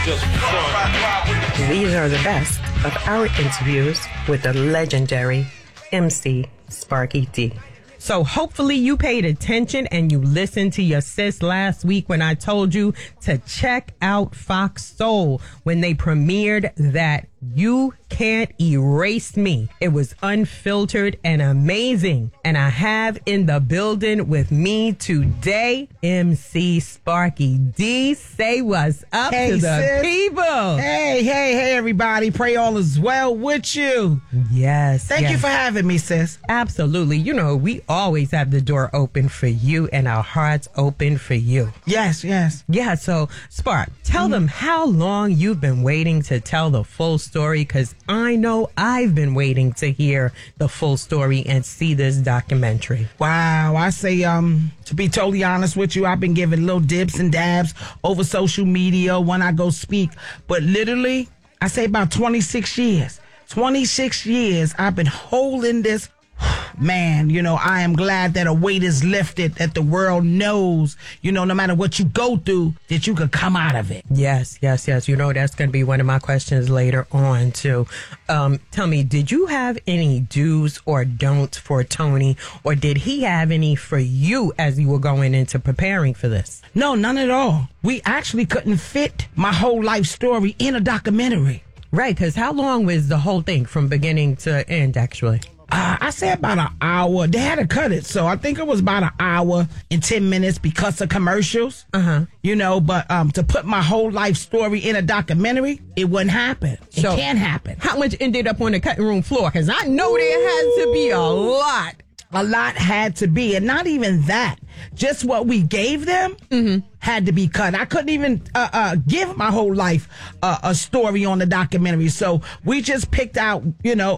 These are the best of our interviews with the legendary MC Sparky D. So hopefully you paid attention and you listened to your sis last week when I told you to check out Fox Soul when they premiered that You Can't Erase Me. It was unfiltered and amazing. And I have in the building with me today, MC Sparky D. Say what's up to the people. Hey, everybody. Pray all is well with you. Yes. Thank you for having me, sis. Absolutely. You know, we always have the door open for you and our hearts open for you. Yes. Yeah, so Spark, tell them how long you've been waiting to tell the full story, because I know I've been waiting to hear the full story and see this documentary. Wow, I say, to be totally honest with you, I've been giving little dips and dabs over social media when I go speak, but literally, I say about 26 years. 26 years I've been holding this. Man, you know, I am glad that a weight is lifted, that the world knows, you know, no matter what you go through, that you could come out of it. Yes. You know, that's going to be one of my questions later on, too. Tell me, did you have any do's or don'ts for Tony, or did he have any for you as you were going into preparing for this? No, none at all. We actually couldn't fit my whole life story in a documentary. Right, because how long was the whole thing from beginning to end, actually? I say about an hour. They had to cut it, so I think it was about an hour and 10 minutes because of commercials. You know, but to put my whole life story in a documentary, it wouldn't happen. It can't happen. How much ended up on the cutting room floor? Because I know there had to be a lot. A lot had to be, and not even that. Just what we gave them had to be cut. I couldn't even give my whole life a story on the documentary. So we just picked out, you know,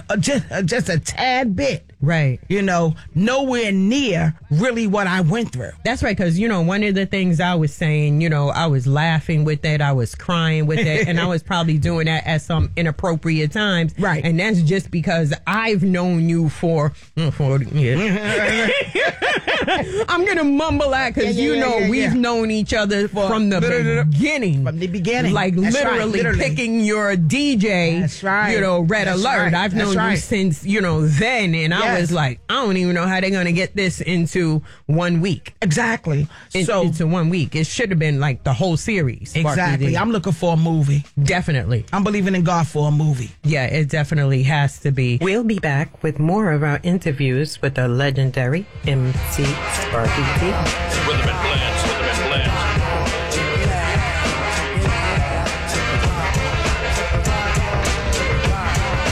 just a tad bit. Right. You know, nowhere near really what I went through. That's right, because, you know, one of the things I was saying, you know, I was laughing with it, I was crying with it, and I was probably doing that at some inappropriate times. Right. And that's just because I've known you for years. I'm going to mumble that because, we've known each other from the beginning. From the beginning. Like literally picking your DJ, That's right. you know, Red That's Alert. right. I've known you since, you know, then. And I was like, I don't even know how they're going to get this into 1 week. Exactly. Into 1 week. It should have been like the whole series. Exactly. I'm looking for a movie. Definitely. I'm believing in God for a movie. Yeah, it definitely has to be. We'll be back with more of our interviews with the legendary MC Sparky D.